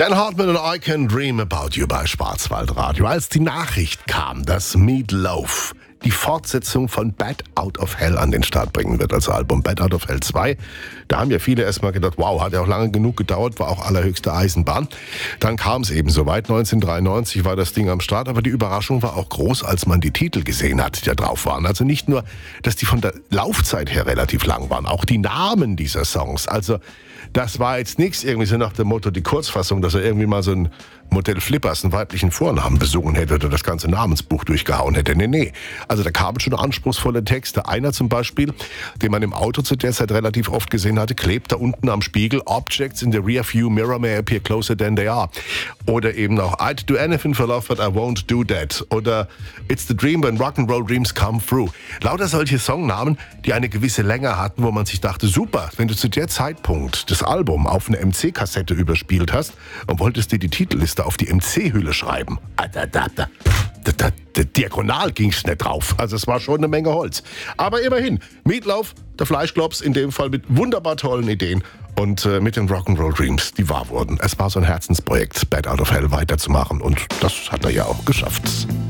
Dan Hartman und I Can Dream About You bei Schwarzwaldradio. Als die Nachricht kam, dass Meat Loaf die Fortsetzung von Bat Out of Hell an den Start bringen wird, als Album Bat Out of Hell 2. Da haben ja viele erstmal gedacht, wow, hat ja auch lange genug gedauert, war auch allerhöchste Eisenbahn. Dann kam es eben soweit, 1993 war das Ding am Start, aber die Überraschung war auch groß, als man die Titel gesehen hat, die da drauf waren. Also nicht nur, dass die von der Laufzeit her relativ lang waren, auch die Namen dieser Songs. Also das war jetzt nichts irgendwie so nach dem Motto, die Kurzfassung, dass er irgendwie mal so ein Modell Flippers einen weiblichen Vornamen besungen hätte oder das ganze Namensbuch durchgehauen hätte. Nee. Also da kamen schon anspruchsvolle Texte. Einer zum Beispiel, den man im Auto zu der Zeit relativ oft gesehen hatte, klebt da unten am Spiegel: Objects in the rear view mirror may appear closer than they are. Oder eben auch I'd do anything for love but I won't do that. Oder It's the dream when rock'n'roll dreams come through. Lauter solche Songnamen, die eine gewisse Länge hatten, wo man sich dachte, super, wenn du zu der Zeitpunkt das Album auf eine MC-Kassette überspielt hast und wolltest dir die Titelliste auf die MC-Hülle schreiben. Diagonal ging's nicht drauf. Also es war schon eine Menge Holz. Aber immerhin, Meat Loaf, der Fleischklops, in dem Fall mit wunderbar tollen Ideen und mit den Rock'n'Roll Dreams, die wahr wurden. Es war so ein Herzensprojekt, Bat Out of Hell weiterzumachen und das hat er ja auch geschafft.